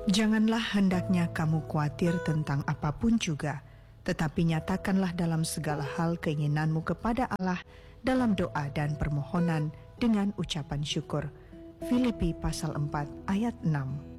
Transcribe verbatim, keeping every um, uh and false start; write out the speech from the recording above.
Janganlah hendaknya kamu khawatir tentang apapun juga, tetapi nyatakanlah dalam segala hal keinginanmu kepada Allah dalam doa dan permohonan dengan ucapan syukur. Filipi pasal empat ayat enam.